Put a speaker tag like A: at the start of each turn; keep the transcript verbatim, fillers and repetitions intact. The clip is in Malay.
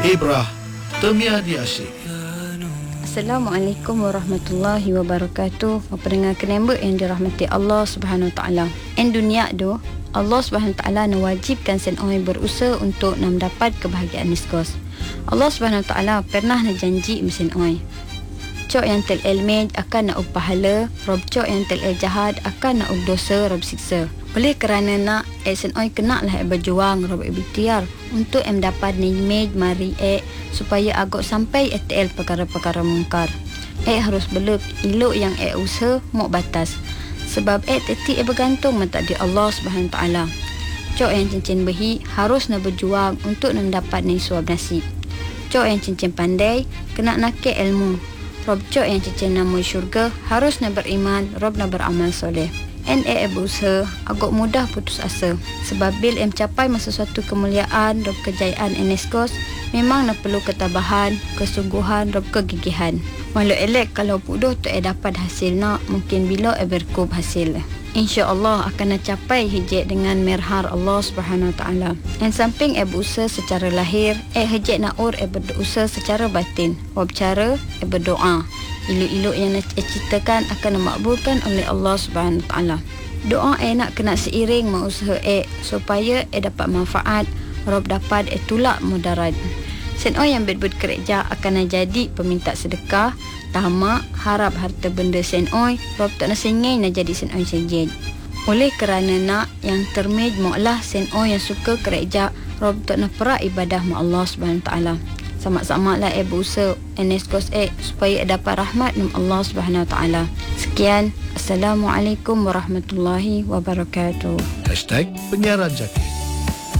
A: Ibrah Temia di Asyik.
B: Assalamualaikum warahmatullahi wabarakatuh. Pendengar Kenembek yang dirahmati Allah Subhanahu Wa Taala. En dunia do Allah Subhanahu Wa Taala nawajibkan sen oi berusaha untuk nak mendapat kebahagiaan niskos. Allah Subhanahu Wa Taala pernah nak janji mesin oi. Cok yang tel elmej akan nak up pahala, rob cok yang tel el jahat akan nak up dosa, rob siksa. Oleh kerana nak eh sen oi kena lah eh berjuang, rob ikhtiar untuk em dapat nimej mari eh supaya agak sampai eh tel perkara-perkara mungkar. Eh harus beluk ilok yang eh usaha mau batas. Sebab eh teti eh bergantung mata di Allah Subhanahu Wa Taala. Cok yang cincin behi harus nak berjuang untuk nak dapat ni suap nasib. Cok yang cincin pandai kena nak ke ilmu. Rob cok yang cincin nama syurga harus nak beriman, rob nak beramal soleh. En e berusaha agak mudah putus asa. Sebab bil em capai masa suatu kemuliaan, rob kejayaan Enescos memang nak perlu ketabahan, kesungguhan, rob kegigihan. Walau elek kalau puduh tu e dapat hasil nak, mungkin bila e berkub hasil. InsyaAllah akan nak capai hijik dengan merhar Allah Subhanahu Wa Taala. En samping e berusaha secara lahir, e hijik nak ur e berusaha secara batin. Wab cara e berdoa. Iluk-iluk yang nak e ceritakan akan dimakbulkan oleh Allah Subhanahu Wa Taala. Doa e nak kena seiring dengan usaha e supaya e dapat manfaat, rob dapat e tulak mudarat. Sen oi yang bet-bet kerja akan jadi peminta sedekah, tamak, harap harta benda sen oi, rob tak nak sengih nak jadi sen oi sejid. Oleh kerana nak yang termej maulah sen oi yang suka kerja, rob tak nak perak ibadah ma Allah Subhanahu Wa Taala. Sama-sama lah eh berusaha Enescos eh supaya dapat rahmat dari Allah Subhanahu Wa Taala. Sekian, Assalamualaikum warahmatullahi wabarakatuh.
A: Hashtag Penyiaran Jaki.